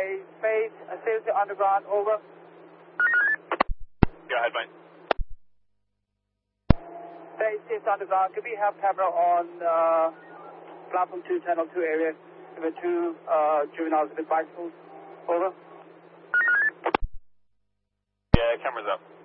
Space, Safety Underground, over. Go ahead, mate. Space, Safety Underground, can we have camera on platform 2, channel 2 area? There were 2 juveniles with bicycles, over. Yeah, camera's up.